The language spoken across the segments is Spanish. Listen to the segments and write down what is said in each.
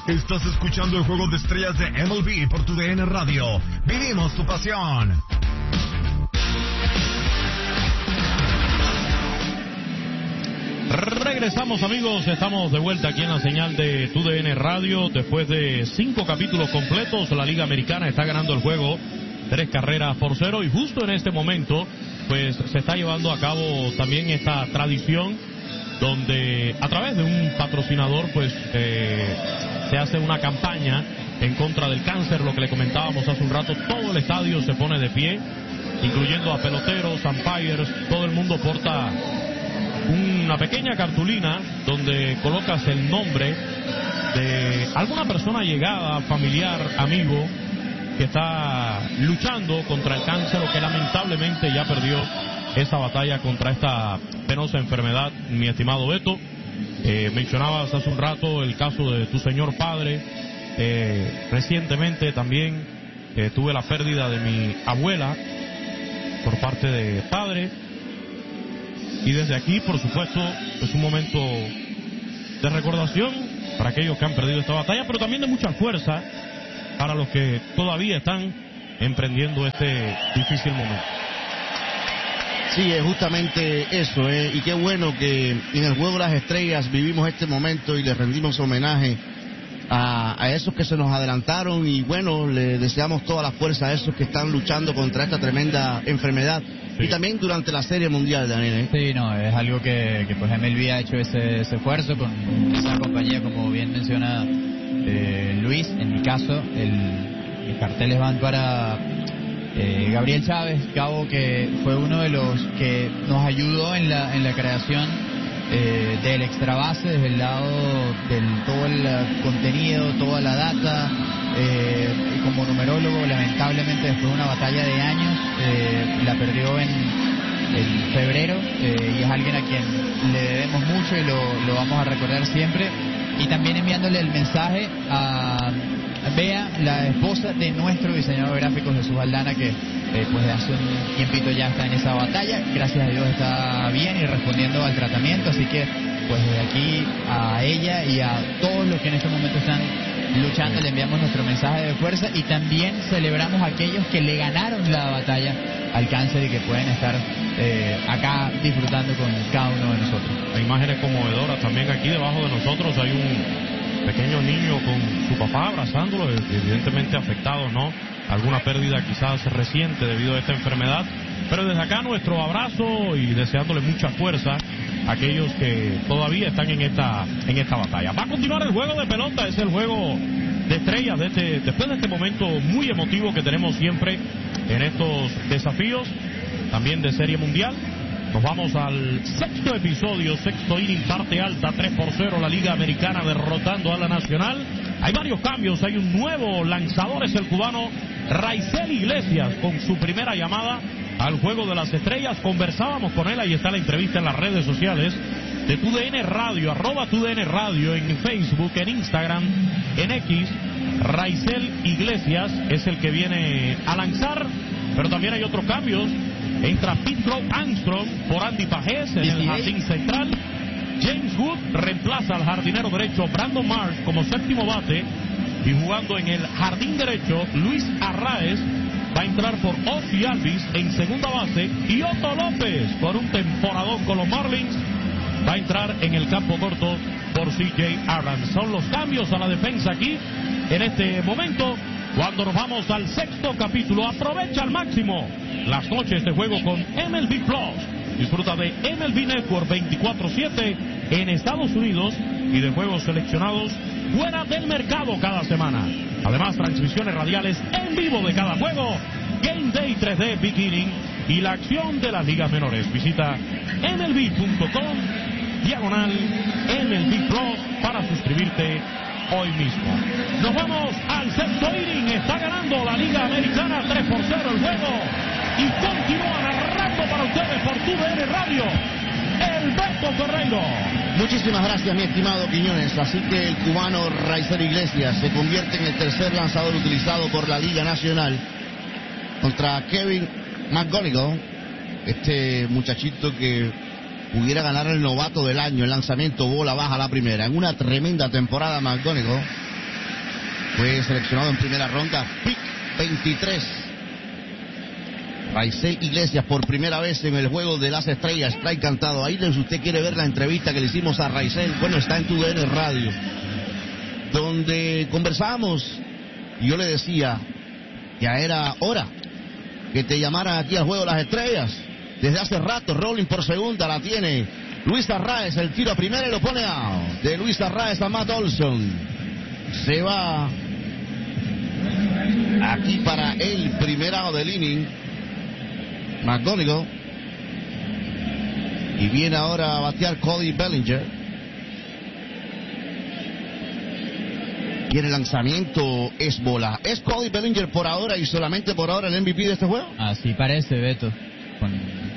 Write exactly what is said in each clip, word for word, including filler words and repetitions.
Estás escuchando el Juego de Estrellas de M L B por tu D N Radio. Vivimos tu pasión. Regresamos, amigos, estamos de vuelta aquí en la señal de tu D N Radio. Después de cinco capítulos completos, la Liga Americana está ganando el juego tres carreras por cero, y justo en este momento pues se está llevando a cabo también esta tradición donde a través de un patrocinador pues eh, se hace una campaña en contra del cáncer. Lo que le comentábamos hace un rato, todo el estadio se pone de pie, incluyendo a peloteros, umpires, todo el mundo porta una pequeña cartulina donde colocas el nombre de alguna persona llegada, familiar, amigo, que está luchando contra el cáncer o que lamentablemente ya perdió esa batalla contra esta penosa enfermedad. Mi estimado Beto, eh, mencionabas hace un rato el caso de tu señor padre. Eh, recientemente también eh, tuve la pérdida de mi abuela por parte de padre. Y desde aquí, por supuesto, es un momento de recordación para aquellos que han perdido esta batalla, pero también de mucha fuerza para los que todavía están emprendiendo este difícil momento. Sí, es justamente eso, ¿eh? Y qué bueno que en el Juego de las Estrellas vivimos este momento y le rendimos homenaje a, a esos que se nos adelantaron, y bueno, le deseamos toda la fuerza a esos que están luchando contra esta tremenda enfermedad. Sí. Y también durante la Serie Mundial, Daniel, ¿eh? Sí, no, es algo que, que pues M L B ha hecho ese, ese esfuerzo con esa compañía, como bien menciona eh, Luis. En mi caso, el, los carteles van para eh, Gabriel Chávez, cabo, que fue uno de los que nos ayudó en la, en la creación eh, del extra base, desde el lado del todo el contenido, toda la data. Eh, como numerólogo, lamentablemente después de una batalla de años, eh, la perdió en, en febrero, eh, y es alguien a quien le debemos mucho y lo, lo vamos a recordar siempre. Y también enviándole el mensaje a Bea, la esposa de nuestro diseñador gráfico Jesús Aldana, que eh, pues de hace un tiempito ya está en esa batalla. Gracias a Dios está bien y respondiendo al tratamiento, así que pues desde aquí a ella y a todos los que en este momento están luchando le enviamos nuestro mensaje de fuerza, y también celebramos a aquellos que le ganaron la batalla al cáncer y que pueden estar eh, acá disfrutando con cada uno de nosotros. Hay imágenes conmovedoras también aquí debajo de nosotros. Hay un pequeño niño con su papá abrazándolo, evidentemente afectado, ¿no? Alguna pérdida quizás reciente debido a esta enfermedad. Pero desde acá nuestro abrazo y deseándole mucha fuerza a aquellos que todavía están en esta en esta batalla. Va a continuar el juego de pelota, es el juego de estrellas de este, después de este momento muy emotivo que tenemos siempre en estos desafíos, también de Serie Mundial. Nos vamos al sexto episodio, sexto inning, parte alta, tres por cero, la Liga Americana derrotando a la Nacional. Hay varios cambios, hay un nuevo lanzador, es el cubano Raisel Iglesias, con su primera llamada al Juego de las Estrellas. Conversábamos con él, ahí está la entrevista en las redes sociales de tu D N Radio, arroba tu D N Radio, en Facebook, en Instagram, en X. Raisel Iglesias es el que viene a lanzar, pero también hay otros cambios. Entra Pedro Armstrong por Andy Pajés en el jardín central. James Wood reemplaza al jardinero derecho Brandon Marsh como séptimo bate, y jugando en el jardín derecho Luis Arraez va a entrar por Ozzy Alvis en segunda base, y Otto López, por un temporadón con los Marlins, va a entrar en el campo corto por C J Abrams. Son los cambios a la defensa aquí en este momento, cuando nos vamos al sexto capítulo. Aprovecha al máximo las noches de juego con M L B Plus. Disfruta de M L B Network veinticuatro siete en Estados Unidos y de juegos seleccionados fuera del mercado cada semana. Además, transmisiones radiales en vivo de cada juego, Game Day tres D Beginning y la acción de las ligas menores. Visita M L B punto com diagonal M L B Plus para suscribirte hoy mismo. Nos vamos al sexto inning. Está ganando la Liga Americana tres por cero el juego, y continúa narrando para ustedes por tu D N Radio el Beto Ferreiro. Muchísimas gracias, mi estimado Quiñones. Así que el cubano Raisel Iglesias se convierte en el tercer lanzador utilizado por la Liga Nacional contra Kevin McGonigal, este muchachito que pudiera ganar el novato del año en lanzamiento bola baja la primera. En una tremenda temporada McGonigal Fue seleccionado en primera ronda, pick veintitrés. Raisel Iglesias por primera vez en el juego de las estrellas, strike cantado. Ahí, si usted quiere ver la entrevista que le hicimos a Raisel, bueno, está en tu D N Radio, donde conversamos y yo le decía, ya era hora que te llamaran aquí al juego de las estrellas. Desde hace rato, rolling por segunda, la tiene Luis Arraez, el tiro a primera y lo pone out. De Luis Arraez a Matt Olson. Se va aquí para el primer out del inning McGonigal. Y viene ahora a batear Cody Bellinger. Y el lanzamiento es bola. ¿Es Cody Bellinger por ahora y solamente por ahora el M V P de este juego? Así parece, Beto, con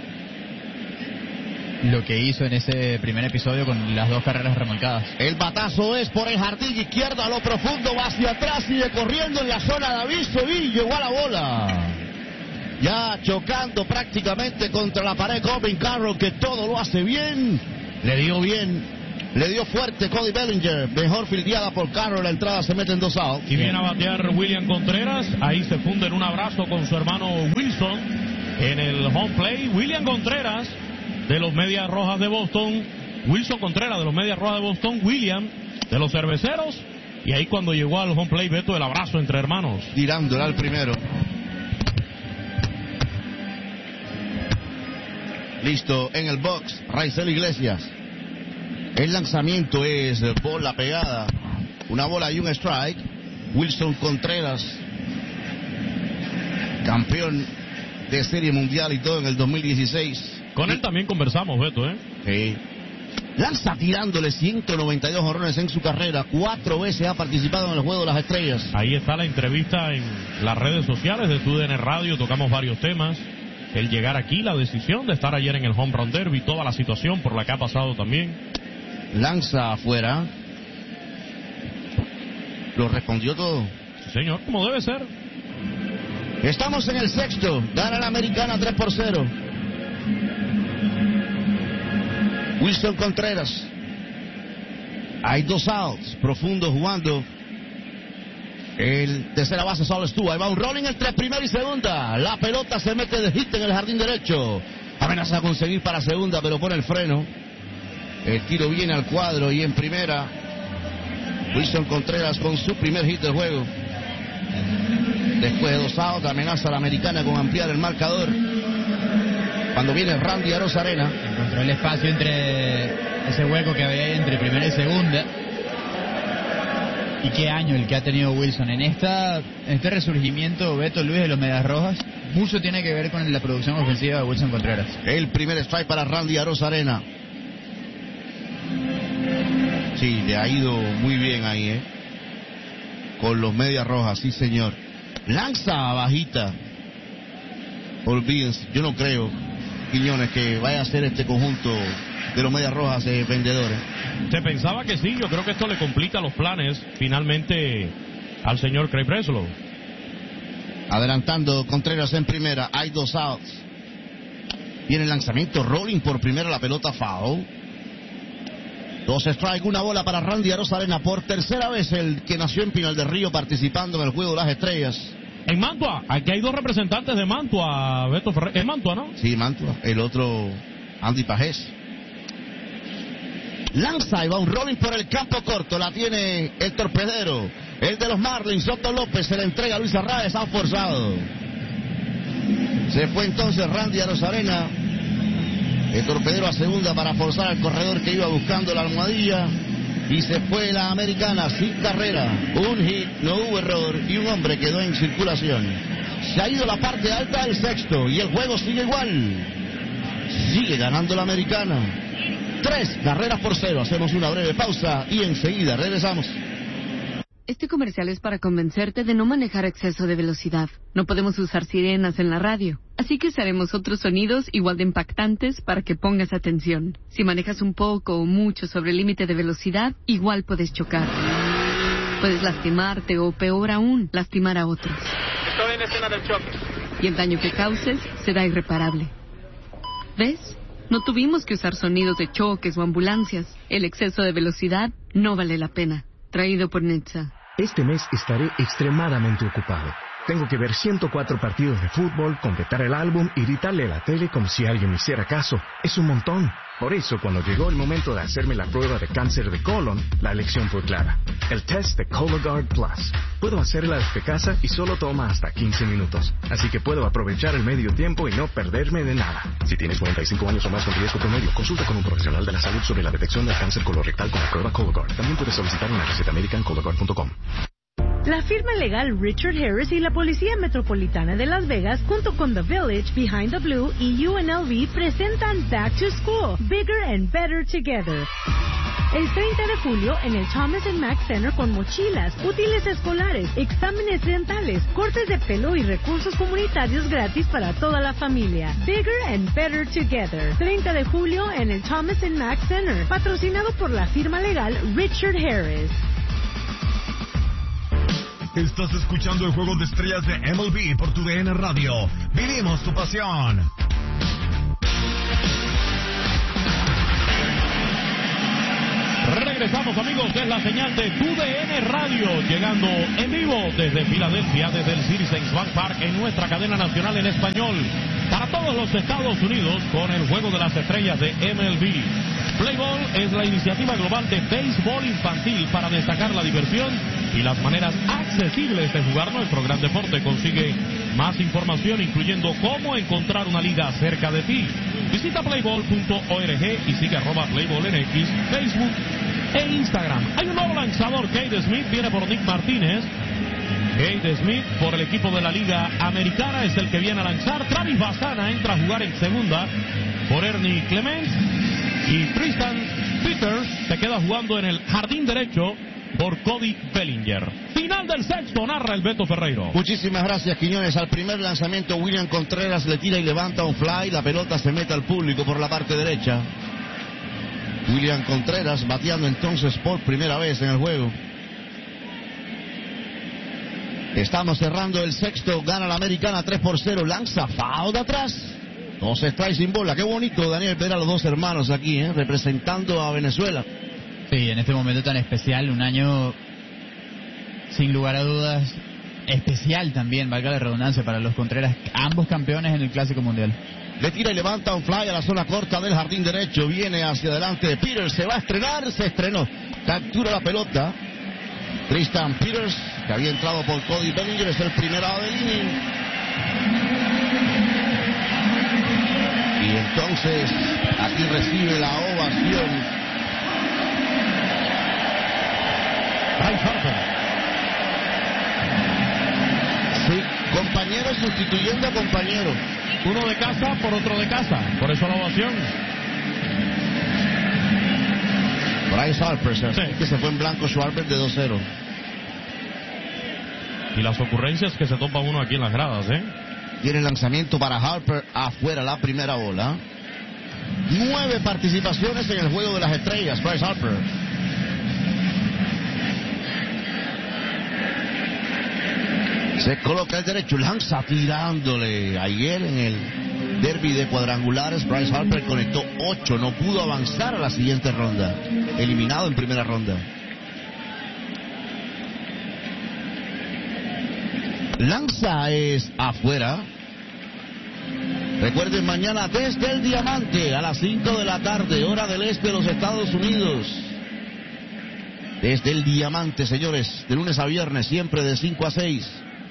lo que hizo en ese primer episodio con las dos carreras remolcadas. El batazo es por el jardín izquierdo a lo profundo, va hacia atrás, sigue corriendo en la zona de aviso y llegó a la bola. Ya chocando prácticamente contra la pared Corbin Carroll, que todo lo hace bien. Le dio bien, le dio fuerte Cody Bellinger. Mejor fildeada por Carroll, la entrada se mete en dos outs. Y viene a batear William Contreras. Ahí se funde en un abrazo con su hermano Wilson en el home play. William Contreras de los Medias Rojas de Boston. Wilson Contreras de los Medias Rojas de Boston. William de los Cerveceros. Y ahí cuando llegó al home play, Beto, el abrazo entre hermanos. Tirándola al primero. Listo en el box, Raisel Iglesias. El lanzamiento es bola pegada. Una bola y un strike. Wilson Contreras, campeón de Serie Mundial y todo en el dos mil dieciséis. Con él también conversamos, Beto, ¿eh? Sí. Lanza tirándole ciento noventa y dos jonrones en su carrera. Cuatro veces ha participado en el juego de las estrellas. Ahí está la entrevista en las redes sociales de tu D N Radio. Tocamos varios temas. El llegar aquí, la decisión de estar ayer en el Home Run Derby, toda la situación por la que ha pasado también. Lanza afuera. Lo respondió todo. Sí, señor, como debe ser. Estamos en el sexto. Gana la Americana tres por cero. Wilson Contreras. Hay dos outs. Profundo jugando. El tercera base solo estuvo. Ahí va un rolling entre primera y segunda. La pelota se mete de hit en el jardín derecho. Amenaza a conseguir para segunda, pero pone el freno. El tiro viene al cuadro y en primera Wilson Contreras con su primer hit del juego. Después de dos outs, amenaza a la Americana con ampliar el marcador. Cuando viene Randy Arozarena. Encontró el espacio entre ese hueco que había ahí entre primera y segunda. Y qué año el que ha tenido Wilson en esta en este resurgimiento, Beto, Luis, de los Medias Rojas. Mucho tiene que ver con la producción ofensiva de Wilson Contreras. El primer strike para Randy Arozarena. Sí, le ha ido muy bien ahí, ¿eh? Con los Medias Rojas, sí señor. Lanza bajita. Olvídense, yo no creo, Quiñones, que vaya a ser este conjunto de los Medias Rojas eh, vendedores. Se pensaba que sí, yo creo que esto le complica los planes finalmente al señor Craig Breslow. Adelantando Contreras en primera, hay dos outs. Viene el lanzamiento, rolling por primera, la pelota foul. Dos strikes, una bola para Randy Arozarena, por tercera vez el que nació en Pinal del Río participando en el juego de las estrellas. En Mantua, aquí hay dos representantes de Mantua, Beto Ferrer. ¿Es Mantua, no? Sí, Mantua. El otro, Andy Pajés. Lanza y va un rolling por el campo corto. La tiene el torpedero, el de los Marlins, Soto López. Se le entrega a Luis Arraez, ha forzado. Se fue entonces Randy Arozarena, el torpedero a segunda para forzar al corredor que iba buscando la almohadilla. Y se fue la Americana sin carrera. Un hit, no hubo error y un hombre quedó en circulación. Se ha ido la parte alta del sexto y el juego sigue igual. Sigue ganando la Americana. Tres carreras por cero. Hacemos una breve pausa y enseguida regresamos. Este comercial es para convencerte de no manejar a exceso de velocidad. No podemos usar sirenas en la radio, así que usaremos otros sonidos igual de impactantes para que pongas atención. Si manejas un poco o mucho sobre el límite de velocidad, igual puedes chocar. Puedes lastimarte o, peor aún, lastimar a otros. Estoy en escena del choque. Y el daño que causes será irreparable. ¿Ves? No tuvimos que usar sonidos de choques o ambulancias. El exceso de velocidad no vale la pena. Traído por N H T S A. Este mes estaré extremadamente ocupado. Tengo que ver ciento cuatro partidos de fútbol, completar el álbum y gritarle a la tele como si alguien me hiciera caso. Es un montón. Por eso, cuando llegó el momento de hacerme la prueba de cáncer de colon, la elección fue clara. El test de Cologuard Plus. Puedo hacerla desde casa y solo toma hasta quince minutos. Así que puedo aprovechar el medio tiempo y no perderme de nada. Si tienes cuarenta y cinco años o más con riesgo promedio, consulta con un profesional de la salud sobre la detección del cáncer colorectal con la prueba Cologuard. También puedes solicitar una receta médica en cologuard punto com. La firma legal Richard Harris y la Policía Metropolitana de Las Vegas, junto con The Village, Behind the Blue y U N L V, presentan Back to School, Bigger and Better Together. El treinta de julio en el Thomas and Mack Center con mochilas, útiles escolares, exámenes dentales, cortes de pelo y recursos comunitarios gratis para toda la familia. Bigger and Better Together. treinta de julio en el Thomas and Mack Center, patrocinado por la firma legal Richard Harris. Estás escuchando el Juego de Estrellas de M L B por tu D N Radio. Vivimos tu pasión. Regresamos, amigos, es la señal de tu D N Radio, llegando en vivo desde Filadelfia, desde el Citizens Bank Park, en nuestra cadena nacional en español, para todos los Estados Unidos, con el Juego de las Estrellas de M L B. Play Ball es la iniciativa global de béisbol infantil para destacar la diversión y las maneras accesibles de jugar nuestro gran deporte. Consigue más información, incluyendo cómo encontrar una liga cerca de ti. Visita playball punto org y sigue arroba playballnx, Facebook e Instagram. Hay un nuevo lanzador, Cade Smith, viene por Nick Martínez. Cade Smith, por el equipo de la Liga Americana, es el que viene a lanzar. Travis Bassana entra a jugar en segunda por Ernie Clement. Y Tristan Peters se queda jugando en el jardín derecho por Cody Bellinger. Final del sexto, narra el Beto Ferreiro. Muchísimas gracias, Quiñones. Al primer lanzamiento, William Contreras le tira y levanta un fly. La pelota se mete al público por la parte derecha. William Contreras bateando entonces por primera vez en el juego. Estamos cerrando el sexto. Gana la Americana tres por cero. Lanza foul de atrás. Dos strikes sin bola. Qué bonito, Daniel, ver a los dos hermanos aquí, ¿eh? representando a Venezuela. Sí, en este momento tan especial, un año sin lugar a dudas especial también, valga la redundancia, para los Contreras, ambos campeones en el Clásico Mundial. Le tira y levanta un fly a la zona corta del jardín derecho. Viene hacia adelante. Peters se va a estrenar. Se estrenó. Captura la pelota. Tristan Peters, que había entrado por Cody Bellinger, es el primer out del inning. Y entonces aquí recibe la ovación Bryce Harper. Sí, compañero sustituyendo a compañero. Uno de casa por otro de casa. Por eso la ovación. Bryce Harper, sí. Que se fue en blanco Schwarber de dos cero. Y las ocurrencias que se topa uno aquí en las gradas, ¿eh? Tiene lanzamiento para Harper, afuera la primera bola. Nueve participaciones en el Juego de las Estrellas, Bryce Harper. Se coloca el derecho, lanza tirándole. Ayer en el derby de cuadrangulares, Bryce Harper conectó ocho, no pudo avanzar a la siguiente ronda. Eliminado en primera ronda. Lanza es afuera. Recuerden, mañana desde el Diamante a las cinco de la tarde, hora del este de los Estados Unidos. Desde el Diamante, señores, de lunes a viernes, siempre de cinco a seis.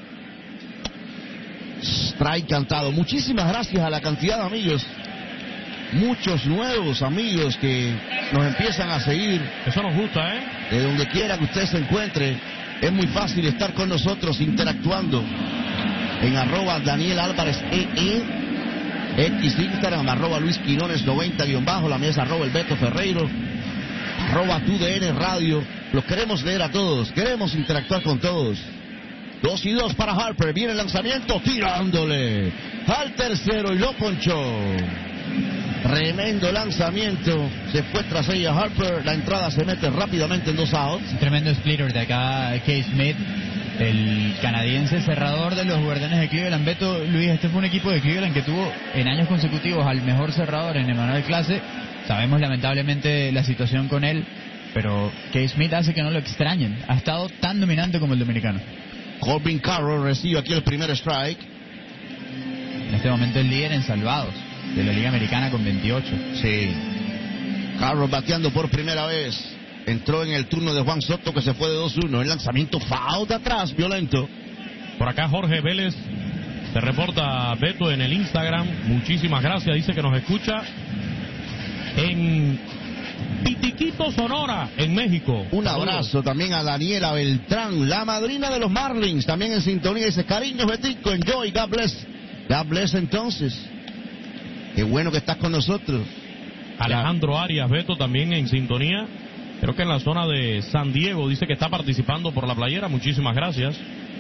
Strike cantado. Muchísimas gracias a la cantidad de amigos, muchos nuevos amigos que nos empiezan a seguir. Eso nos gusta, ¿eh? De donde quiera que usted se encuentre, es muy fácil estar con nosotros interactuando en arroba Daniel Álvarez E E, X Instagram, arroba Luis Quinones noventa guión bajo, la mesa arroba el Beto Ferreiro, arroba tu D N Radio. Los queremos leer a todos, queremos interactuar con todos. Dos y dos para Harper, viene el lanzamiento, tirándole al tercero y lo ponchó. Tremendo lanzamiento, se fue tras ella Harper, la entrada se mete rápidamente en dos outs. Tremendo splitter de acá, Cade Smith, el canadiense cerrador de los Guardianes de Cleveland. Beto, Luis, este fue un equipo de Cleveland que tuvo en años consecutivos al mejor cerrador en Emmanuel Clase. Sabemos lamentablemente la situación con él, pero K. Smith hace que no lo extrañen. Ha estado tan dominante como el dominicano. Corbin Carroll recibe aquí el primer strike. En este momento el líder en salvados de la Liga Americana con veintiocho. Sí. Carroll bateando por primera vez. Entró en el turno de Juan Soto, que se fue de dos uno. El lanzamiento foul de atrás, violento. Por acá Jorge Vélez se reporta, Beto, en el Instagram. Muchísimas gracias. Dice que nos escucha en Pitiquito, Sonora, en México. Un abrazo también a Daniela Beltrán, la madrina de los Marlins, también en sintonía. Dice, cariños, Betico, enjoy, God bless. God bless entonces. Qué bueno que estás con nosotros. Alejandro Arias, Beto, también en sintonía. Creo que en la zona de San Diego. Dice que está participando por la playera. Muchísimas gracias.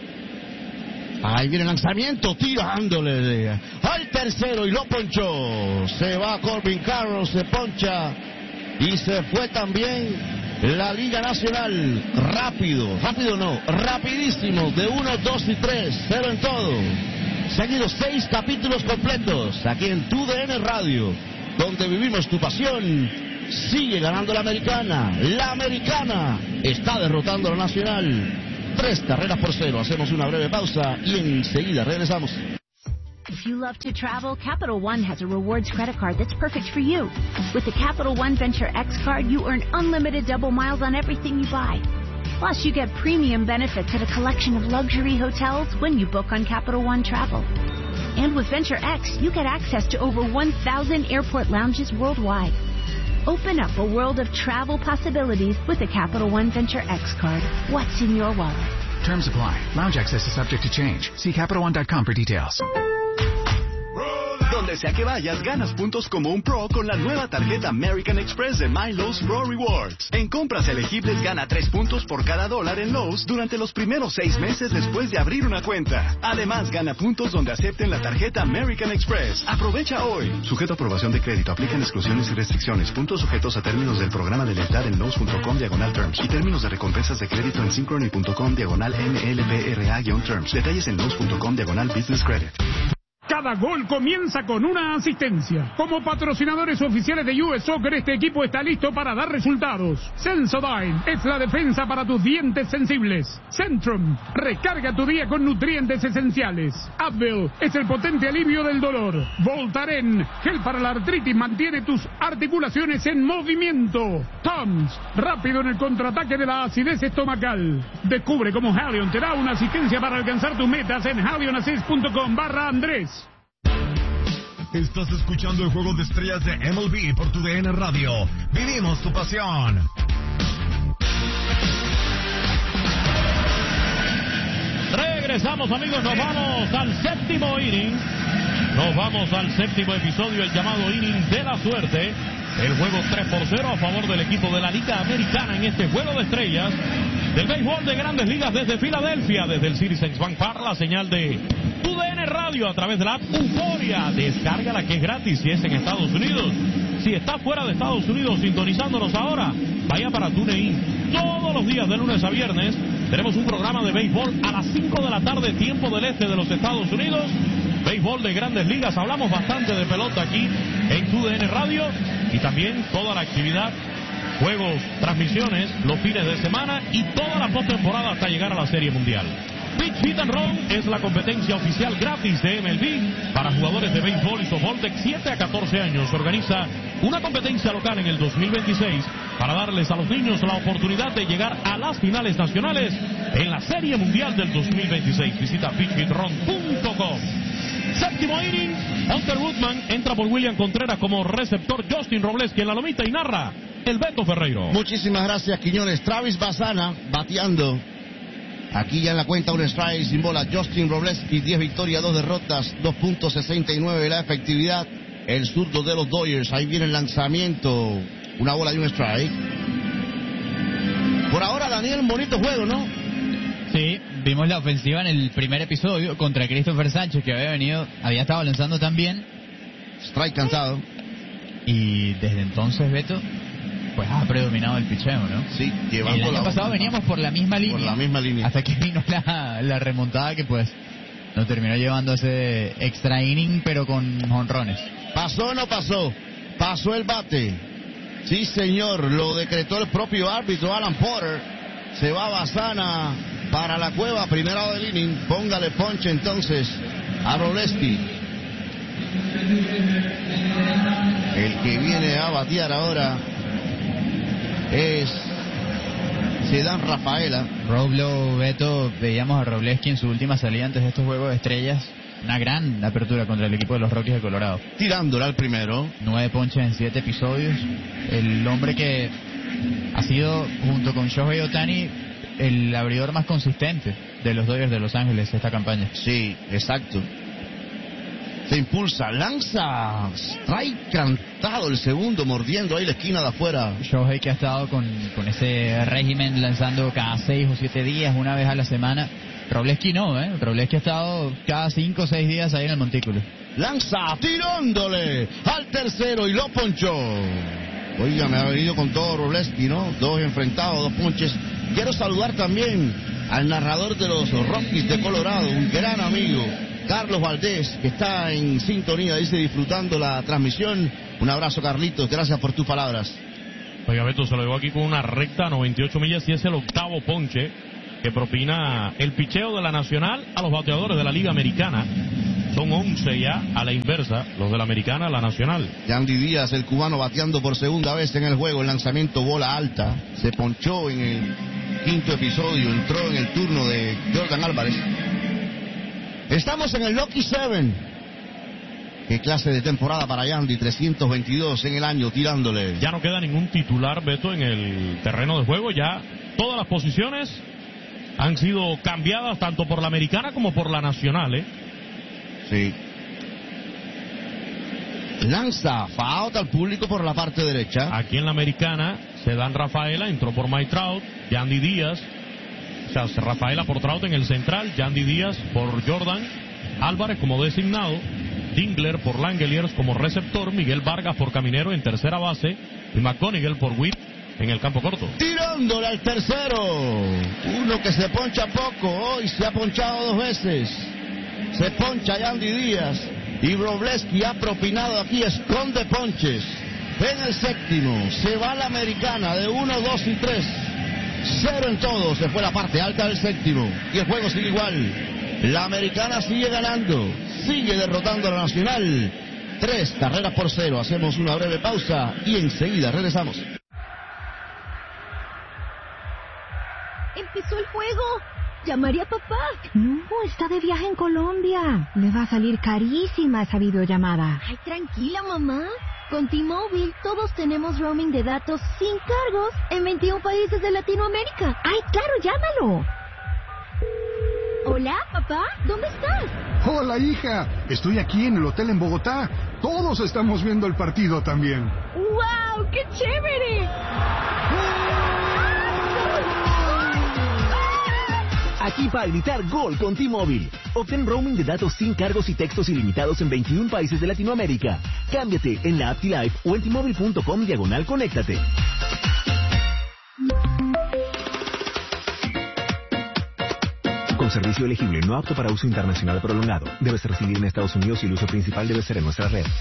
Ahí viene el lanzamiento, tirándole al tercero y lo ponchó. Se va Corbin Carroll, se poncha y se fue también la Liga Nacional. Rápido, rápido no, rapidísimo, de uno, dos y tres, cero en todo. Seguidos seis capítulos completos aquí en Tu D N Radio, donde vivimos tu pasión. Sigue ganando la Americana. La Americana está derrotando a la Nacional. Tres carreras por cero. Hacemos una breve pausa y enseguida regresamos. If you love to travel, Capital One has a rewards credit card that's perfect for you. With the Capital One Venture X card, you earn unlimited double miles on everything you buy. Plus, you get premium benefits at a collection of luxury hotels when you book on Capital One Travel. And with Venture X, you get access to over one thousand airport lounges worldwide. Open up a world of travel possibilities with a Capital One Venture X card. What's in your wallet? Terms apply. Lounge access is subject to change. See Capital One dot com for details. Donde sea que vayas, ganas puntos como un pro con la nueva tarjeta American Express de My Lowe's Pro Rewards. En compras elegibles gana tres puntos por cada dólar en Lowe's durante los primeros seis meses después de abrir una cuenta. Además, gana puntos donde acepten la tarjeta American Express. Aprovecha hoy. Sujeto a aprobación de crédito. Aplican exclusiones y restricciones. Puntos sujetos a términos del programa de lealtad en Lowe's punto com diagonal terms. Y términos de recompensas de crédito en synchrony punto com diagonal M L B R A-terms. Detalles en Lowe's punto com diagonal business credit. Cada gol comienza con una asistencia. Como patrocinadores oficiales de U S Soccer, este equipo está listo para dar resultados. Sensodyne es la defensa para tus dientes sensibles. Centrum, recarga tu día con nutrientes esenciales. Advil es el potente alivio del dolor. Voltaren, gel para la artritis, mantiene tus articulaciones en movimiento. Tums, rápido en el contraataque de la acidez estomacal. Descubre cómo Halion te da una asistencia para alcanzar tus metas en halionassist punto com barra Andrés. Estás escuchando el Juego de Estrellas de M L B por Tu D N Radio. Vivimos tu pasión. Regresamos, amigos, nos vamos al séptimo inning. Nos vamos al séptimo episodio, el llamado inning de la suerte. El juego tres por cero a favor del equipo de la Liga Americana en este Juego de Estrellas del béisbol de Grandes Ligas desde Filadelfia, desde el Citizens Bank Park, la señal de Tu D N Radio a través de la app Euforia. Descárgala, que es gratis si es en Estados Unidos. Si está fuera de Estados Unidos sintonizándonos ahora, vaya para TuneIn. Todos los días de lunes a viernes tenemos un programa de béisbol a las cinco de la tarde, tiempo del este de los Estados Unidos. Béisbol de Grandes Ligas, hablamos bastante de pelota aquí en Tu D N Radio y también toda la actividad, juegos, transmisiones, los fines de semana y toda la postemporada hasta llegar a la Serie Mundial. Pitch Hit and Run es la competencia oficial gratis de M L B para jugadores de béisbol y softball de siete a catorce años. Organiza una competencia local en el dos mil veintiséis para darles a los niños la oportunidad de llegar a las finales nacionales en la Serie Mundial del dos mil veintiséis. Visita pitch hit run punto com. Séptimo inning, Hunter Woodman entra por William Contreras como receptor. Justin Robles, quien la lomita y narra el Beto Ferreiro. Muchísimas gracias, Quiñones. Travis Bassana bateando. Aquí ya en la cuenta un strike sin bola. Justin Robles y diez victorias, dos derrotas, dos punto sesenta y nueve la efectividad. El zurdo de los Dodgers. Ahí viene el lanzamiento. Una bola y un strike. Por ahora, Daniel, un bonito juego, ¿no? Sí, vimos la ofensiva en el primer episodio contra Christopher Sánchez, que había venido, había estado lanzando también. Strike cansado. Y desde entonces, Beto, pues ha predominado el picheo, ¿no? Sí, llevando el año la pasado veníamos por la misma línea. Por la misma línea. Hasta que vino la, la remontada que pues nos terminó llevando ese extra inning, pero con jonrones. ¿Pasó o no pasó? Pasó el bate. Sí, señor, lo decretó el propio árbitro Alan Porter. Se va Bazana para la cueva, primera del inning. Póngale ponche entonces a Wroblewski. El que viene a batear ahora es Cedán Rafaela. Roblo, Beto, veíamos a Wroblewski en su última salida antes de estos Juegos de Estrellas. Una gran apertura contra el equipo de los Rockies de Colorado. Tirándola al primero. Nueve ponches en siete episodios. El hombre que ha sido, junto con Shohei Ohtani, el abridor más consistente de los Dodgers de Los Ángeles esta campaña. Sí, exacto. Se impulsa, lanza, strike cantado el segundo, mordiendo ahí la esquina de afuera. Shohei, que ha estado con, con ese régimen lanzando cada seis o siete días, una vez a la semana. Wroblewski no, ¿eh? Wroblewski ha estado cada cinco o seis días ahí en el montículo. Lanza, tirándole al tercero y lo ponchó. Oiga, me ha venido con todo Wroblewski, ¿no? Dos enfrentados, dos ponches. Quiero saludar también al narrador de los Rockies de Colorado, un gran amigo, Carlos Valdés, que está en sintonía, dice, disfrutando la transmisión. Un abrazo, Carlitos, gracias por tus palabras. Oiga, Beto, se lo llevó aquí con una recta, noventa y ocho millas, y es el octavo ponche que propina el picheo de la Nacional a los bateadores de la Liga Americana. Son once ya a la inversa, los de la Americana a la Nacional. Yandy Díaz, el cubano, bateando por segunda vez en el juego. El lanzamiento, bola alta. Se ponchó en el quinto episodio, entró en el turno de Jordan Álvarez. Estamos en el Lucky Seven. Qué clase de temporada para Yandy, trescientos veintidós en el año tirándole. Ya no queda ningún titular, Beto, en el terreno de juego. Ya todas las posiciones han sido cambiadas tanto por la Americana como por la Nacional, ¿eh? Sí. Lanza, foul al público por la parte derecha. Aquí en la Americana, Cedán Rafaela entró por Mike Trout, Yandy Díaz, o sea, Rafaela por Trout en el central, Yandy Díaz por Jordan Álvarez como designado, Dingler por Langeliers como receptor, Miguel Vargas por caminero en tercera base y McGonigal por Witt en el campo corto. Tirándole al tercero. Uno que se poncha poco, hoy se ha ponchado dos veces. Se poncha Yandy Díaz y Wroblewski ha propinado aquí, esconde ponches. En el séptimo se va la Americana de uno, dos y tres. Cero en todo, se fue la parte alta del séptimo y el juego sigue igual. La Americana sigue ganando, sigue derrotando a la Nacional. Tres carreras por cero. Hacemos una breve pausa y enseguida regresamos. Empezó el juego. ¿Llamaré a papá? No, está de viaje en Colombia. Le va a salir carísima esa videollamada. Ay, tranquila, mamá. Con T-Mobile todos tenemos roaming de datos sin cargos en veintiún países de Latinoamérica. Ay, claro, llámalo. Hola, papá, ¿dónde estás? Hola, hija. Estoy aquí en el hotel en Bogotá. Todos estamos viendo el partido también. ¡Wow! ¡Qué chévere! Aquí para gritar gol con T-Mobile. Obtén roaming de datos sin cargos y textos ilimitados en veintiún países de Latinoamérica. Cámbiate en la app T-Life o en T-Mobile punto com diagonal conéctate. Con servicio elegible, no apto para uso internacional prolongado. Debes residir en Estados Unidos y el uso principal debe ser en nuestra red.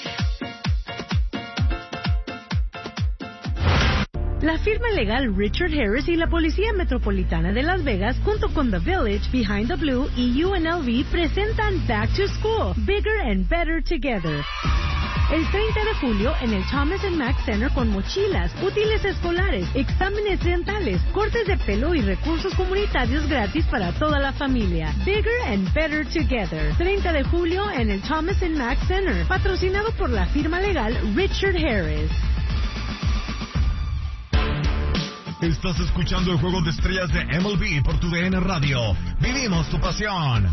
La firma legal Richard Harris y la Policía Metropolitana de Las Vegas, junto con The Village, Behind the Blue y U N L V, presentan Back to School, Bigger and Better Together. El treinta de julio en el Thomas and Mack Center con mochilas, útiles escolares, exámenes dentales, cortes de pelo y recursos comunitarios gratis para toda la familia. Bigger and Better Together. treinta de julio en el Thomas and Mack Center, patrocinado por la firma legal Richard Harris. Estás escuchando el Juego de Estrellas de M L B por tu D N Radio. Vivimos tu pasión.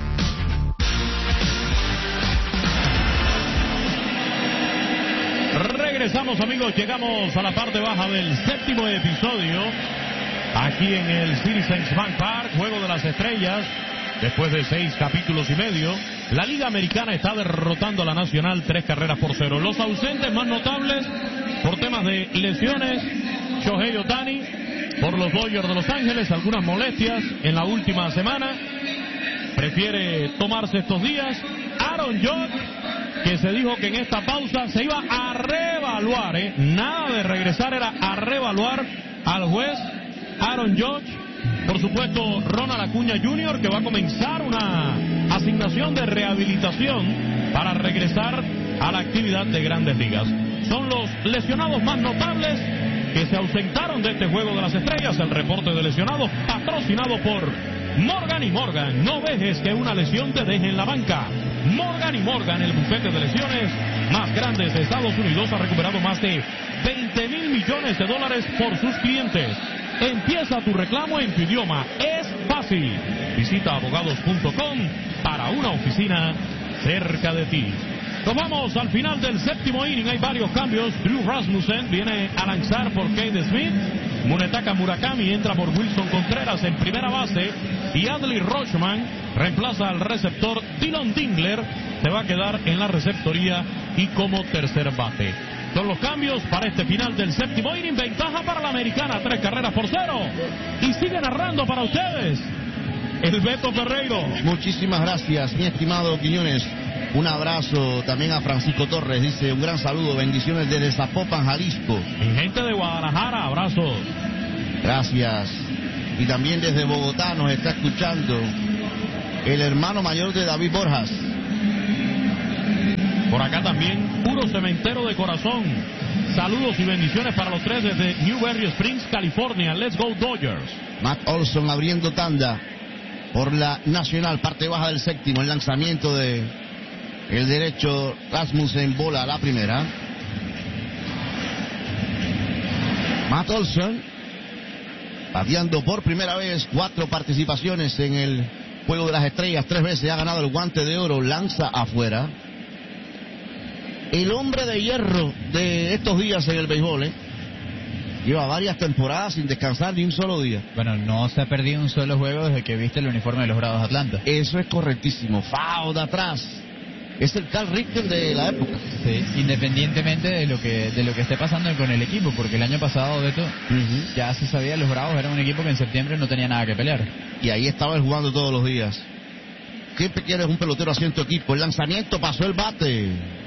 Regresamos, amigos, llegamos a la parte baja del séptimo episodio aquí en el Citizens Bank Park, Juego de las Estrellas. Después de seis capítulos y medio, la Liga Americana está derrotando a la Nacional tres carreras por cero. Los ausentes más notables por temas de lesiones: Shohei Ohtani por los Dodgers de Los Ángeles, algunas molestias en la última semana, prefiere tomarse estos días. Aaron Judge que se dijo que en esta pausa se iba a reevaluar, ¿eh? Nada de regresar, era a reevaluar al juez Aaron Judge. Por supuesto, Ronald Acuña junior, que va a comenzar una asignación de rehabilitación para regresar a la actividad de Grandes Ligas. Son los lesionados más notables que se ausentaron de este Juego de las Estrellas. El reporte de lesionados patrocinado por Morgan y Morgan. No dejes que una lesión te deje en la banca. Morgan y Morgan, el bufete de lesiones más grande de Estados Unidos, ha recuperado más de veinte mil millones de dólares por sus clientes. Empieza tu reclamo en tu idioma. Es fácil. Visita abogados punto com para una oficina cerca de ti. Nos vamos al final del séptimo inning. Hay varios cambios. Drew Rasmussen viene a lanzar por Cade Smith. Munetaka Murakami entra por Wilson Contreras en primera base. Y Adley Rutschman reemplaza al receptor Dylan Dingler. Se va a quedar en la receptoría y como tercer bate. Son los cambios para este final del séptimo inning. Ventaja para la Americana, tres carreras por cero. Y sigue narrando para ustedes el Beto Ferreiro. Muchísimas gracias, mi estimado Quiñones. Un abrazo también a Francisco Torres. Dice un gran saludo, bendiciones desde Zapopan, Jalisco. Y gente de Guadalajara, abrazos. Gracias. Y también desde Bogotá nos está escuchando el hermano mayor de David Borjas. Por acá también, puro cementero de corazón. Saludos y bendiciones para los tres desde Newberry Springs, California. Let's go Dodgers. Matt Olson abriendo tanda por la Nacional, parte baja del séptimo. El lanzamiento de el derecho Rasmussen, bola a la primera. Matt Olson bateando por primera vez, cuatro participaciones en el Juego de las Estrellas, tres veces ha ganado el guante de oro, lanza afuera. El hombre de hierro de estos días en el béisbol, ¿eh? Lleva varias temporadas sin descansar ni un solo día. Bueno, no se ha perdido un solo juego desde que viste el uniforme de los Bravos de Atlanta. Eso es correctísimo. Foul de atrás. Es el Cal Ripken de la época. Sí, independientemente de lo que de lo que esté pasando con el equipo, porque el año pasado, Beto, uh-huh. ya se sabía, los Bravos eran un equipo que en septiembre no tenía nada que pelear. Y ahí estaba él jugando todos los días. Siempre quieres un pelotero haciendo tu equipo. El lanzamiento pasó el bate.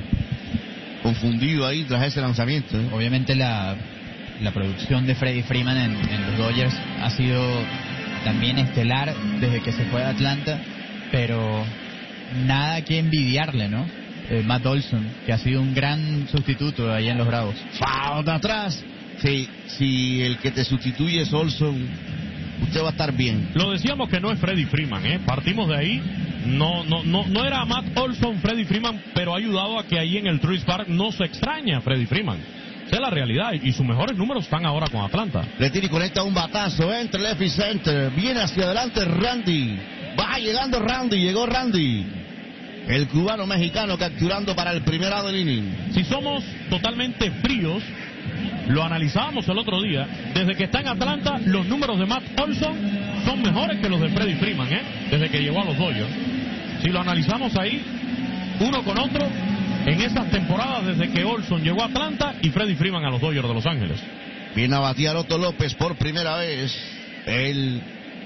Confundido ahí tras ese lanzamiento, ¿eh? Obviamente la, la producción de Freddie Freeman en, en los Dodgers ha sido también estelar desde que se fue a Atlanta, pero nada que envidiarle, ¿no? Eh, Matt Olson, que ha sido un gran sustituto ahí en los Bravos. Foul de atrás. Sí, si el que te sustituye es Olson, usted va a estar bien. Lo decíamos que no es Freddie Freeman, ¿eh? Partimos de ahí. No, no, no, no era Matt Olson, Freddie Freeman, pero ha ayudado a que ahí en el Truist Park no se extraña a Freddie Freeman. Esa es la realidad, y sus mejores números están ahora con Atlanta. Retira y conecta un batazo entre left y center. Viene hacia adelante Randy. Va llegando Randy, llegó Randy. El cubano mexicano capturando para el primer out del inning. Si somos totalmente fríos, lo analizábamos el otro día. Desde que está en Atlanta, los números de Matt Olson son mejores que los de Freddie Freeman, ¿eh? Desde que llegó a los Dodgers. Si lo analizamos ahí, uno con otro, en esas temporadas desde que Olson llegó a Atlanta y Freddie Freeman a los Dodgers de Los Ángeles. Viene a batear Otto López por primera vez. El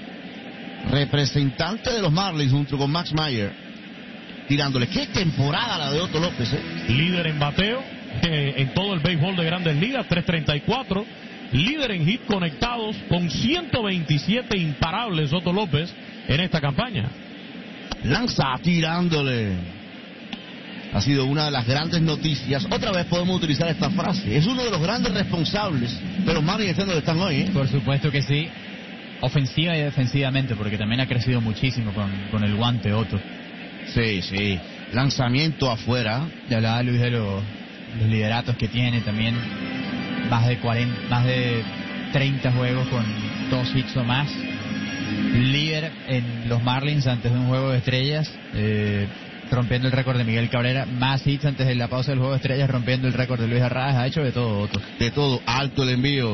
representante de los Marlins junto con Max Meyer. Tirándole. Qué temporada la de Otto López, ¿eh? Líder en bateo eh, en todo el béisbol de Grandes Ligas, tres treinta y cuatro. Líder en hit conectados con ciento veintisiete imparables Otto López en esta campaña. Lanza tirándole. Ha sido una de las grandes noticias. Otra vez podemos utilizar esta frase. Es uno de los grandes responsables de los Marlins donde están hoy, ¿eh? Por supuesto que sí. Ofensiva y defensivamente, porque también ha crecido muchísimo con, con el guante Otto. Sí, sí. Lanzamiento afuera. Ya hablaba Luis de los, los lideratos que tiene también. Más de cuarenta, más de treinta juegos con dos hits o más. Líder en los Marlins antes de un juego de estrellas, eh, rompiendo el récord de Miguel Cabrera. Más hits antes de la pausa del juego de estrellas, rompiendo el récord de Luis Arraez. Ha hecho de todo, Otto. De todo. Alto el envío.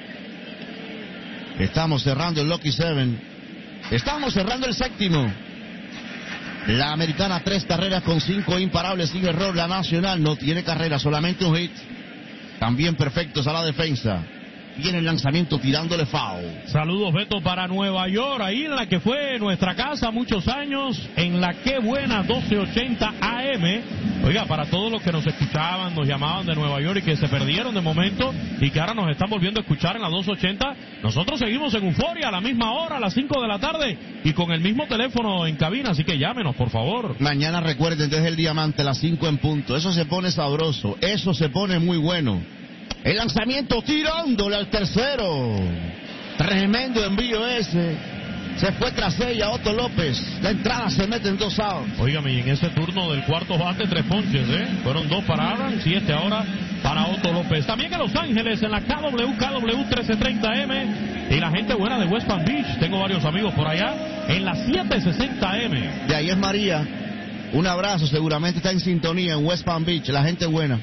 Estamos cerrando el Lucky Seven. Estamos cerrando el séptimo. La Americana, tres carreras con cinco imparables sin error. La Nacional no tiene carrera, solamente un hit. También perfectos a la defensa. Viene el lanzamiento tirándole foul. Saludos, Beto, para Nueva York, ahí en la que fue nuestra casa muchos años, en la que buena doce ochenta A M. Oiga, para todos los que nos escuchaban, nos llamaban de Nueva York y que se perdieron de momento y que ahora nos están volviendo a escuchar en la doce ochenta, nosotros seguimos en Euforia a la misma hora, a las cinco de la tarde y con el mismo teléfono en cabina, así que llámenos, por favor. Mañana recuerden, desde el Diamante, las cinco en punto. Eso se pone sabroso, eso se pone muy bueno. El lanzamiento tirándole al tercero. Tremendo envío ese. Se fue tras ella Otto López. La entrada se mete en dos outs. Óigame, y en ese turno del cuarto bate, tres ponches, ¿eh? Fueron dos para Adams y este ahora para Otto López. También en Los Ángeles, en la K W, K W trece treinta M. Y la gente buena de West Palm Beach. Tengo varios amigos por allá. En la siete sesenta M. De ahí es María. Un abrazo, seguramente está en sintonía en West Palm Beach. La gente buena.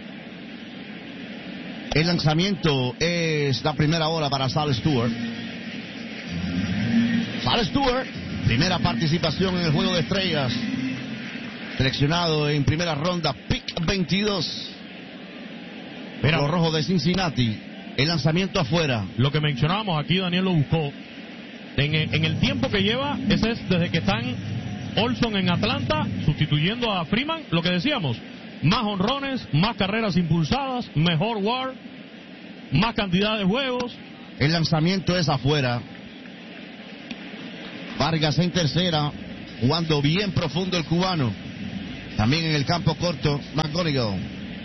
El lanzamiento es la primera bola para Sal Stewart. Sal Stewart, primera participación en el Juego de Estrellas. Seleccionado en primera ronda, pick veintidós. Pero los Rojos de Cincinnati. El lanzamiento afuera. Lo que mencionábamos aquí, Daniel lo buscó. En, en el tiempo que lleva, ese es desde que están Olson en Atlanta, sustituyendo a Freeman. Lo que decíamos. Más honrones, más carreras impulsadas, mejor W A R, más cantidad de juegos. El lanzamiento es afuera. Vargas en tercera, jugando bien profundo el cubano. También en el campo corto, McGonigal.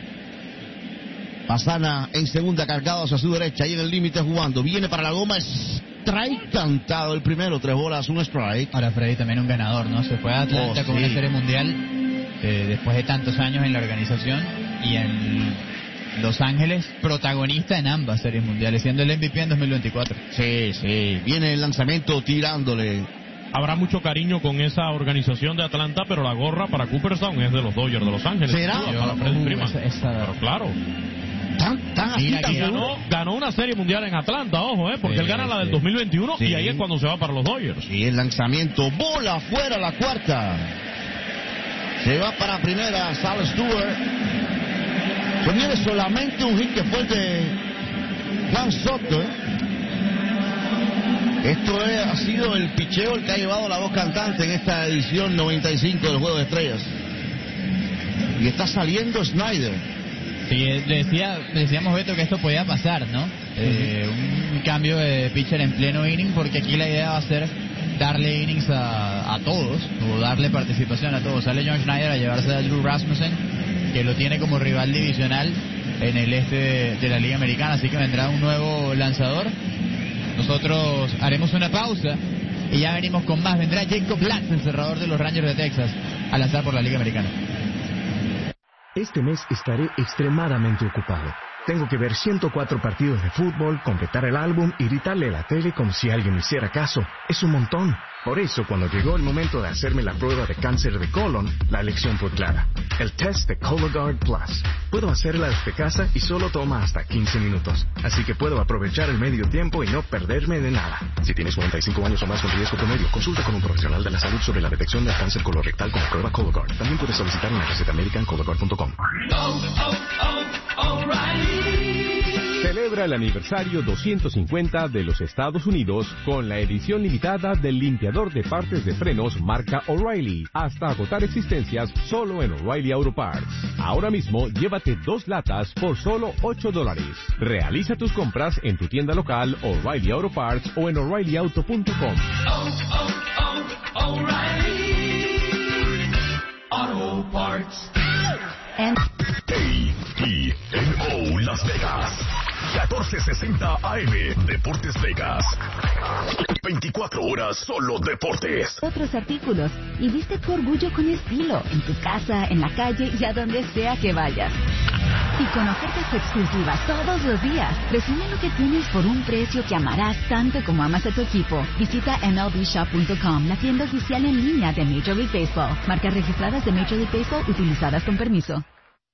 Pasana en segunda, cargado hacia su derecha, ahí en el límite jugando. Viene para la goma, strike cantado el primero, tres bolas, un strike. Ahora Freddy también un ganador, ¿no? Se fue a Atlanta oh, con sí. una serie mundial. Eh, después de tantos años en la organización y en Los Ángeles, protagonista en ambas series mundiales, siendo el M V P en dos mil veinticuatro. Sí, sí, viene el lanzamiento tirándole. Habrá mucho cariño con esa organización de Atlanta, pero la gorra para Cooperstown es de los Dodgers de Los Ángeles. ¿Será? Para uh, esa, esa... Pero claro. Tan, tan Mira, así, que tan ganó, ganó una serie mundial en Atlanta, ojo, eh, porque sí, él gana la del dos mil veintiuno sí. y ahí es cuando se va para los Dodgers. Y el lanzamiento, bola afuera, la cuarta. Se va para primera Sal Stewart. Pues viene solamente un hit que fue el de Juan Soto. ¿eh? Esto es, ha sido el picheo el que ha llevado la voz cantante en esta edición noventa y cinco del Juego de Estrellas. Y está saliendo Snyder. Sí, decía, decíamos, Beto, que esto podía pasar, ¿no? Eh, un cambio de pitcher en pleno inning, porque aquí la idea va a ser darle innings a, a todos, o darle participación a todos. Sale John Schneider a llevarse a Drew Rasmussen, que lo tiene como rival divisional en el este de, de la Liga Americana, así que vendrá un nuevo lanzador. Nosotros haremos una pausa y ya venimos con más. Vendrá Jacob Latz, el cerrador de los Rangers de Texas, a lanzar por la Liga Americana. Este mes estaré extremadamente ocupado. Tengo que ver ciento cuatro partidos de fútbol, completar el álbum y gritarle a la tele como si alguien me hiciera caso. Es un montón. Por eso, cuando llegó el momento de hacerme la prueba de cáncer de colon, la elección fue clara. El test de Cologuard Plus. Puedo hacerla desde casa y solo toma hasta quince minutos. Así que puedo aprovechar el medio tiempo y no perderme de nada. Si tienes cuarenta y cinco años o más con riesgo promedio, consulta con un profesional de la salud sobre la detección del cáncer colorectal con la prueba Cologuard. También puedes solicitar una receta médica en Cologuard punto com. Oh, oh, oh, O'Reilly. Celebra el aniversario doscientos cincuenta de los Estados Unidos con la edición limitada del limpiador de partes de frenos marca O'Reilly, hasta agotar existencias solo en O'Reilly Auto Parts. Ahora mismo llévate dos latas por solo ocho dólares. Realiza tus compras en tu tienda local O'Reilly Auto Parts o en O'Reilly Auto punto com. Oh, oh, oh, O'Reilly Auto Parts. A T N O Las Vegas, catorce sesenta A M, Deportes Vegas. veinticuatro horas solo deportes. Otros artículos y viste tu orgullo con estilo, en tu casa, en la calle y a donde sea que vayas. Y con ofertas exclusivas todos los días. Resume lo que tienes por un precio que amarás tanto como amas a tu equipo. Visita M L B shop punto com, la tienda oficial en línea de Major League Baseball. Marcas registradas de Major League Baseball utilizadas con permiso.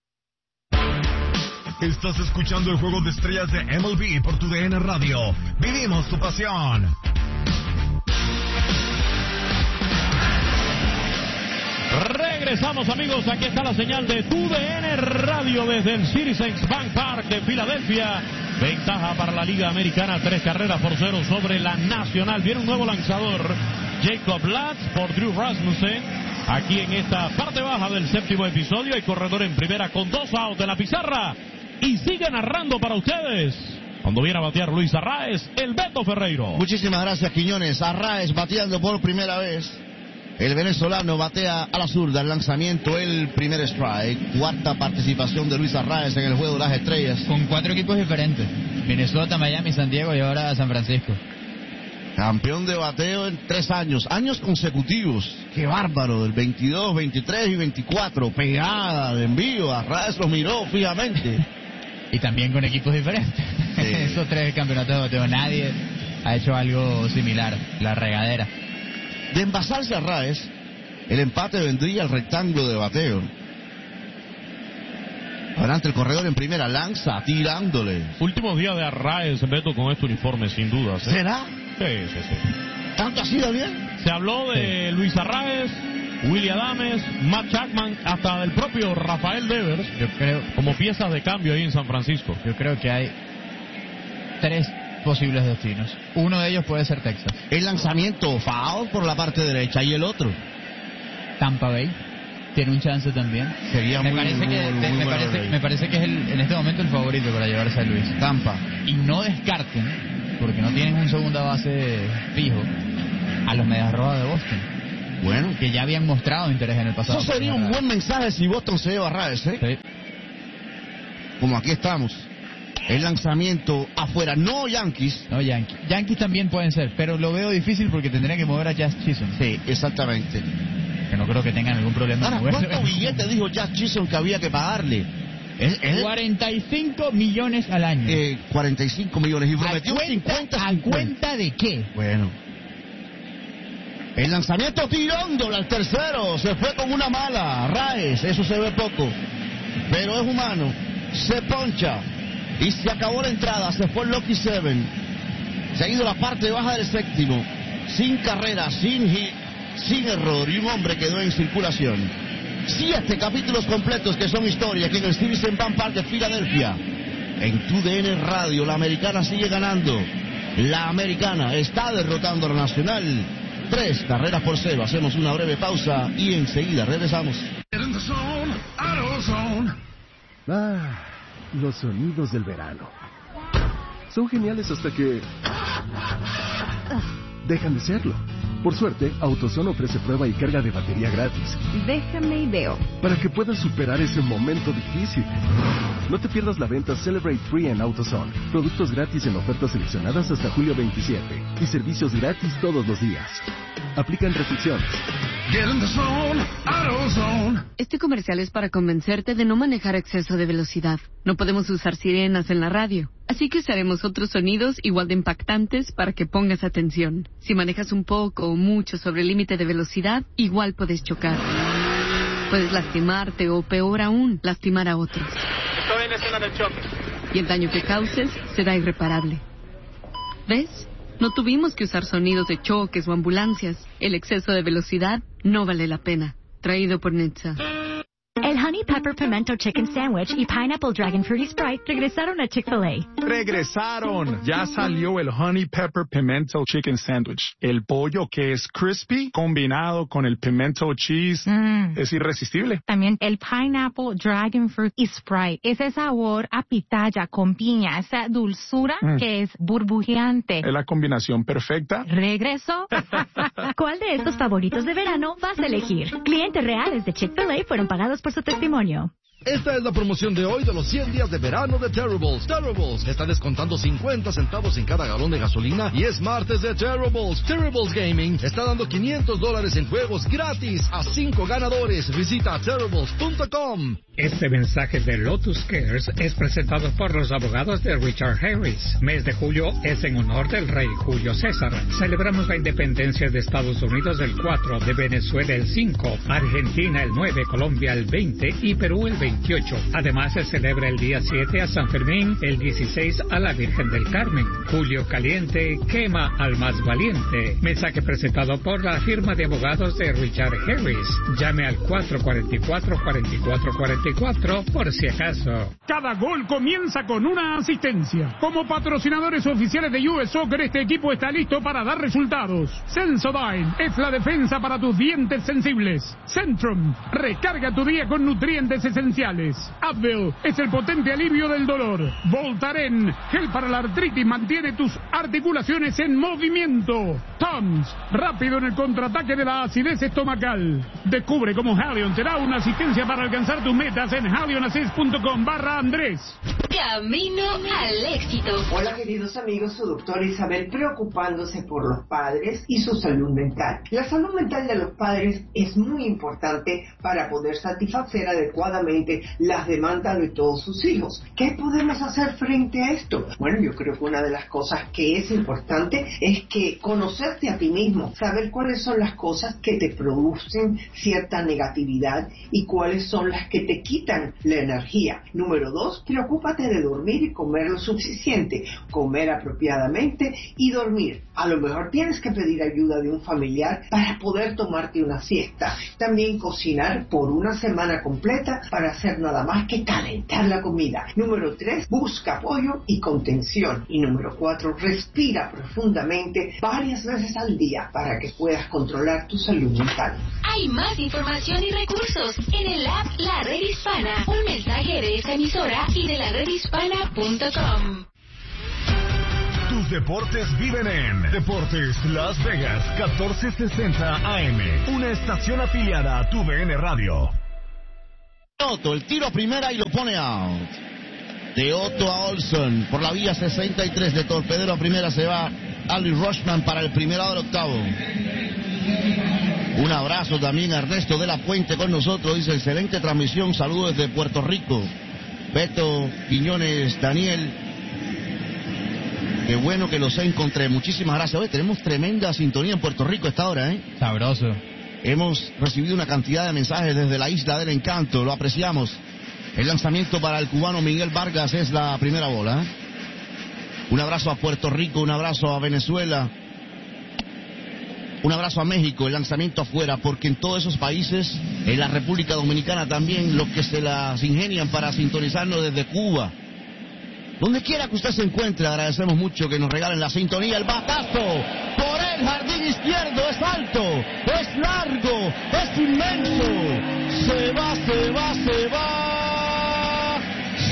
Estás escuchando el Juego de Estrellas de M L B por tu D N Radio. Vivimos tu pasión. Regresamos, amigos. Aquí está la señal de tu D N Radio desde el Citizens Bank Park de Filadelfia. Ventaja para la Liga Americana, tres carreras por cero sobre la Nacional. Viene un nuevo lanzador, Jacob Latz por Drew Rasmussen. Aquí en esta parte baja del séptimo episodio hay corredor en primera con dos outs de la pizarra. Y sigue narrando para ustedes, cuando viene a batear Luis Arraez, el Beto Ferreiro. Muchísimas gracias, Quiñones. Arraez bateando por primera vez. El venezolano batea a la zurda, el lanzamiento, el primer strike. Cuarta participación de Luis Arraez en el Juego de las Estrellas. Con cuatro equipos diferentes: Minnesota, Miami, San Diego y ahora San Francisco. Campeón de bateo en tres años, años consecutivos. Qué bárbaro, del veintidós, veintitrés y veinticuatro. Pegada de envío, Arraez los miró fijamente. Y también con equipos diferentes. Sí. Esos tres campeonatos de bateo, nadie ha hecho algo similar, la regadera. De envasarse a Arraez, el empate vendría al rectángulo de bateo. Adelante el corredor en primera, lanza, tirándole. Últimos días de Arraez, Beto, con este uniforme, sin duda. ¿eh? ¿Será? Sí, sí, sí. ¿Tanto así de bien? Se habló de sí. Luis Arraez, Willy Adames, Matt Chapman, hasta del propio Rafael Devers. Yo creo, como piezas de cambio ahí en San Francisco. Yo creo que hay tres posibles destinos. Uno de ellos puede ser Texas. El lanzamiento foul por la parte derecha y el otro Tampa Bay tiene un chance también. Sería me muy, parece muy, que muy, me, muy parece, me parece que es el, en este momento el favorito para llevarse a Luis. Tampa. Y no descarten, porque no tienen un segunda base fijo, a los Medias Rojas de Boston. Bueno, que ya habían mostrado interés en el pasado. Eso sería un buen mensaje si Boston se lleva a Arraez, ¿eh? Sí. Como aquí estamos. El lanzamiento afuera, no Yankees. No Yankees. Yankees también pueden ser, pero lo veo difícil porque tendrían que mover a Jazz Chisholm. Sí, exactamente. Que no creo que tengan algún problema. Ahora, ¿cuánto billete dijo Jazz Chisholm que había que pagarle? ¿Es, es? cuarenta y cinco millones al año. Eh, cuarenta y cinco millones. Y prometió cincuenta. ¿A cuenta de qué? Bueno. El lanzamiento tirándole al tercero. Se fue con una mala. Arraez, eso se ve poco. Pero es humano. Se poncha. Y se acabó la entrada, se fue el Lucky Seven. Se ha ido la parte baja del séptimo. Sin carrera, sin hit, sin error. Y un hombre quedó en circulación. Siete capítulos completos que son historia aquí en el Citizens Bank Park de Filadelfia. En tu D N Radio, la americana sigue ganando. La americana está derrotando a la nacional. Tres carreras por cero. Hacemos una breve pausa y enseguida regresamos. Ah, los sonidos del verano. Son geniales hasta que dejan de serlo. Por suerte, AutoZone ofrece prueba y carga de batería gratis. Déjame y veo. Para que puedas superar ese momento difícil. No te pierdas la venta Celebrate Free en AutoZone. Productos gratis en ofertas seleccionadas hasta julio veintisiete. Y servicios gratis todos los días. Aplican restricciones. Get in the zone, AutoZone. Este comercial es para convencerte de no manejar a exceso de velocidad. No podemos usar sirenas en la radio. Así que usaremos otros sonidos igual de impactantes para que pongas atención. Si manejas un poco o mucho sobre el límite de velocidad, igual puedes chocar. Puedes lastimarte o, peor aún, lastimar a otros. Estoy en escena del choque. Y el daño que causes será irreparable. ¿Ves? No tuvimos que usar sonidos de choques o ambulancias. El exceso de velocidad no vale la pena. Traído por Netza. El Honey Pepper Pimento Chicken Sandwich y Pineapple Dragon Fruity Sprite regresaron a Chick-fil-A. Regresaron. Ya salió el Honey Pepper Pimento Chicken Sandwich. El pollo que es crispy combinado con el pimento cheese mm. es irresistible. También el Pineapple Dragon Fruit y Sprite. Ese sabor a pitaya con piña, esa dulzura mm. que es burbujeante. Es la combinación perfecta. Regreso. ¿Cuál de estos favoritos de verano vas a elegir? Clientes reales de Chick-fil-A fueron pagados por su testimonio. Esta es la promoción de hoy de los cien días de verano de Terribles. Terribles está descontando cincuenta centavos en cada galón de gasolina y es martes de Terribles. Terribles Gaming está dando quinientos dólares en juegos gratis a cinco ganadores. Visita terribles punto com. Este mensaje de Lotus Cares es presentado por los abogados de Richard Harris. Mes de julio es en honor del rey Julio César. Celebramos la independencia de Estados Unidos el cuatro, de Venezuela el cinco, Argentina el nueve, Colombia el veinte y Perú el veinte. veintiocho. Además, se celebra el día siete a San Fermín, el dieciséis a la Virgen del Carmen. Julio Caliente quema al más valiente. Mensaje presentado por la firma de abogados de Richard Harris. Llame al cuatro cuatro cuatro, cuatro cuatro cuatro cuatro por si acaso. Cada gol comienza con una asistencia. Como patrocinadores oficiales de U S Soccer, este equipo está listo para dar resultados. Sensodyne es la defensa para tus dientes sensibles. Centrum, recarga tu día con nutrientes esenciales. Advil es el potente alivio del dolor. Voltaren, gel para la artritis, mantiene tus articulaciones en movimiento. Tums, rápido en el contraataque de la acidez estomacal. Descubre cómo Halion te da una asistencia para alcanzar tus metas en halionassist punto com barra Andrés. Camino al éxito. Hola queridos amigos, su doctora Isabel preocupándose por los padres y su salud mental. La salud mental de los padres es muy importante para poder satisfacer adecuadamente las demandas de todos sus hijos. ¿Qué podemos hacer frente a esto? Bueno, yo creo que una de las cosas que es importante es que conocerte a ti mismo, saber cuáles son las cosas que te producen cierta negatividad y cuáles son las que te quitan la energía. Número dos, preocúpate de dormir y comer lo suficiente, comer apropiadamente y dormir. A lo mejor tienes que pedir ayuda de un familiar para poder tomarte una siesta. También cocinar por una semana completa para hacer nada más que calentar la comida. Número tres, busca apoyo y contención. Y número cuatro, respira profundamente varias veces al día para que puedas controlar tu salud mental. Hay más información y recursos en el app La Red Hispana. Un mensaje de esta emisora y de la red hispana punto com. Tus deportes viven en Deportes Las Vegas catorce sesenta A M, una estación afiliada a tu D N Radio. Otto, el tiro a primera y lo pone out. De Otto a Olson por la vía sesenta y tres, de torpedero a primera se va Ali Rushman para el primero del octavo. Un abrazo también a Ernesto de la Puente con nosotros, dice excelente transmisión, saludos desde Puerto Rico. Beto Quiñones, Daniel, qué bueno que los encontré, muchísimas gracias. Hoy tenemos tremenda sintonía en Puerto Rico a esta hora, ¿eh? Sabroso. Hemos recibido una cantidad de mensajes desde la Isla del Encanto, lo apreciamos. El lanzamiento para el cubano Miguel Vargas es la primera bola, ¿eh? Un abrazo a Puerto Rico, un abrazo a Venezuela, un abrazo a México, el lanzamiento afuera, porque en todos esos países, en la República Dominicana también, los que se las ingenian para sintonizarnos desde Cuba. Donde quiera que usted se encuentre, agradecemos mucho que nos regalen la sintonía. El batazo por el jardín izquierdo es alto, es largo, es inmenso. Se va, se va, se va.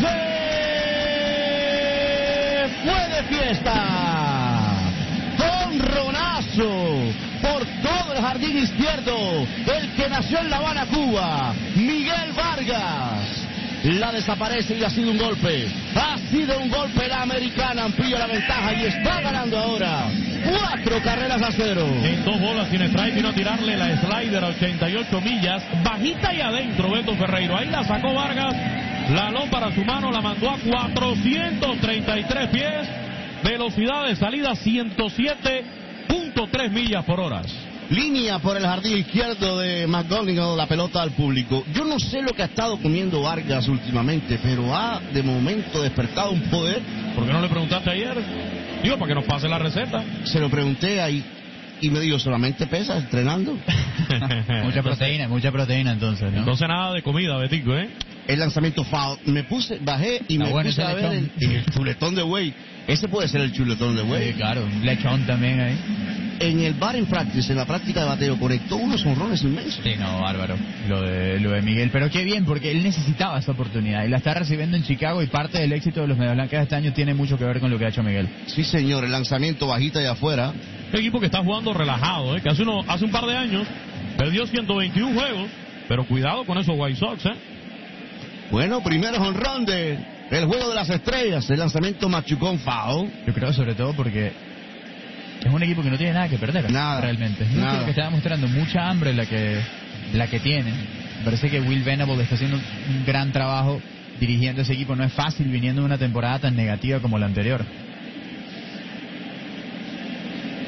Se fue de fiesta. Jonronazo por todo el jardín izquierdo. El que nació en La Habana, Cuba, Miguel Vargas. La desaparece y ha sido un golpe. Ha sido un golpe. La americana amplía la ventaja y está ganando ahora. Cuatro carreras a cero. En dos bolas tiene strike. Vino a tirarle la slider a ochenta y ocho millas. Bajita y adentro Beto Ferreiro. Ahí la sacó Vargas. La aló para su mano. La mandó a cuatrocientos treinta y tres pies. Velocidad de salida ciento siete punto tres millas por hora. Línea por el jardín izquierdo de McGonigal, la pelota al público. Yo no sé lo que ha estado comiendo Vargas últimamente, pero ha de momento despertado un poder. ¿Por qué no le preguntaste ayer? Digo, para que nos pase la receta. Se lo pregunté ahí y me dijo, solamente pesa entrenando. Mucha proteína, mucha proteína entonces, ¿no? Entonces nada de comida, Betico, ¿eh? El lanzamiento foul. Me puse, bajé y Está me bueno puse a ver el, el chuletón de Way. Ese puede ser el chuletón de Way. Sí, claro, un lechón también ahí. En el batting practice, en la práctica de bateo, conectó unos honrones inmensos. Sí, no, bárbaro, lo de, lo de Miguel. Pero qué bien, porque él necesitaba esa oportunidad y la está recibiendo en Chicago, y parte del éxito de los Medias Blancas este año tiene mucho que ver con lo que ha hecho Miguel. Sí, señor, el lanzamiento bajita y afuera. Un equipo que está jugando relajado, ¿eh? Que hace, uno, hace un par de años perdió ciento veintiún juegos, pero cuidado con esos White Sox, ¿eh? Bueno, primero honrón de el juego de las estrellas, el lanzamiento machucón foul. Yo creo sobre todo porque es un equipo que no tiene nada que perder. Nada. Realmente. Es un nada. equipo que está demostrando mucha hambre la que, la que tiene. Me parece que Will Venable está haciendo un gran trabajo dirigiendo ese equipo. No es fácil viniendo de una temporada tan negativa como la anterior.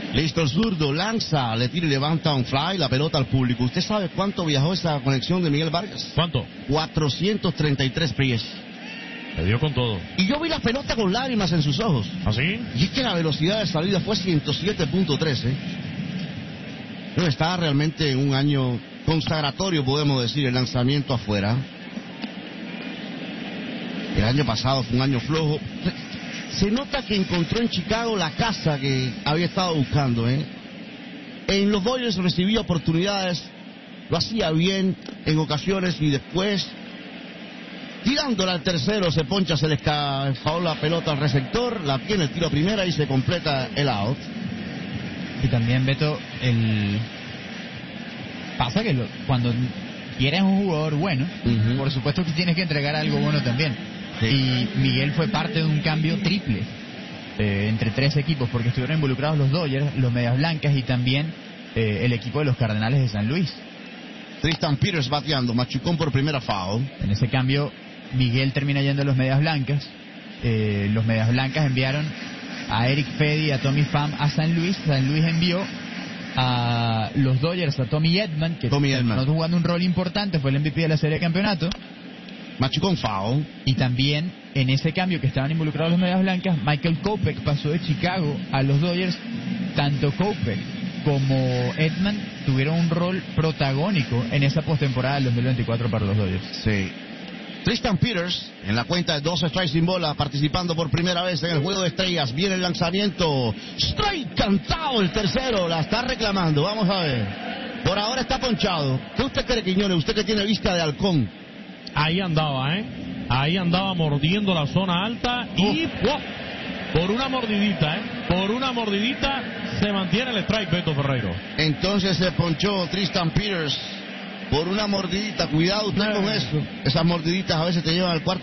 Listo el zurdo, lanza, le tira y levanta un fly, la pelota al público. ¿Usted sabe cuánto viajó esa conexión de Miguel Vargas? ¿Cuánto? cuatrocientos treinta y tres pies. Le dio con todo. Y yo vi la pelota con lágrimas en sus ojos. ¿Así? Y es que la velocidad de salida fue ciento siete punto tres, ¿eh? No, estaba realmente en un año consagratorio, podemos decir, el lanzamiento afuera. El año pasado fue un año flojo. Se nota que encontró en Chicago la casa que había estado buscando, ¿eh? En los Dodgers recibía oportunidades, lo hacía bien en ocasiones y después, tirándola al tercero, se poncha, se le escapó la pelota al receptor, la tiene el tiro a primera y se completa el out. Y también, Beto, el pasa que lo... cuando quieres un jugador bueno, uh-huh. por supuesto que tienes que entregar algo bueno también. Sí. Y Miguel fue parte de un cambio triple eh, entre tres equipos, porque estuvieron involucrados los Dodgers, los Medias Blancas y también eh, el equipo de los Cardenales de San Luis. Tristan Peters bateando, machucón por primera foul. En ese cambio, Miguel termina yendo a los Medias Blancas. Eh, los Medias Blancas enviaron a Eric Fedde y a Tommy Pham a San Luis. San Luis envió a los Dodgers a Tommy Edman, que Tommy Edman. no jugando un rol importante, fue el M V P de la serie de campeonato. Machucón foul. Y también en ese cambio que estaban involucrados los Medias Blancas, Michael Kopech pasó de Chicago a los Dodgers. Tanto Kopech como Edman tuvieron un rol protagónico en esa postemporada del dos mil veinticuatro para los Dodgers. Sí. Tristan Peters, en la cuenta de dos strikes sin bola, participando por primera vez en el Juego de Estrellas. Viene el lanzamiento. Strike cantado el tercero. La está reclamando. Vamos a ver. Por ahora está ponchado. ¿Qué usted cree, Quiñones? Usted que tiene vista de halcón. Ahí andaba, ¿eh? Ahí andaba mordiendo la zona alta y ¡wow! Por una mordidita, ¿eh? Por una mordidita se mantiene el strike, Beto Ferreiro. Entonces se ponchó Tristan Peters por una mordidita. Cuidado usted con eso. Esas mordiditas a veces te llevan al cuarto